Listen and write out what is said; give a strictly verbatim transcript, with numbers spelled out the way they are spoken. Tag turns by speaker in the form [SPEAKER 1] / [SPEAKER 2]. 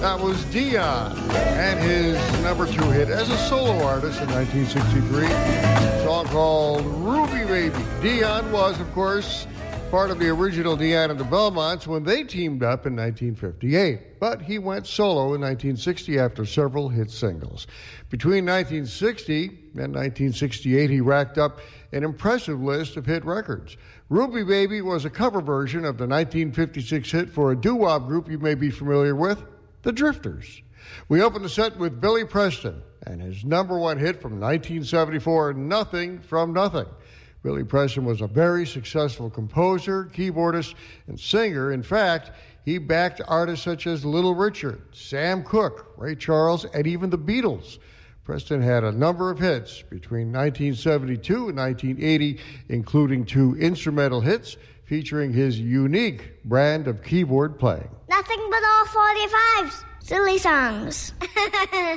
[SPEAKER 1] That was Dion and his number two hit as a solo artist in nineteen sixty-three. A song called Ruby Baby. Dion was, of course, part of the original Dion and the Belmonts when they teamed up in nineteen fifty-eight. But he went solo in nineteen sixty after several hit singles. Between nineteen sixty and nineteen sixty-eight, he racked up an impressive list of hit records. Ruby Baby was a cover version of the nineteen fifty-six hit for a doo-wop group you may be familiar with, the Drifters. We open the set with Billy Preston and his number one hit from nineteen seventy-four, Nothing from Nothing. Billy Preston was a very successful composer, keyboardist, and singer. In fact, he backed artists such as Little Richard, Sam Cooke, Ray Charles, and even the Beatles. Preston had a number of hits between nineteen seventy-two and nineteen eighty, including two instrumental hits featuring his unique brand of keyboard playing.
[SPEAKER 2] Nothing but all forty-fives. Silly songs.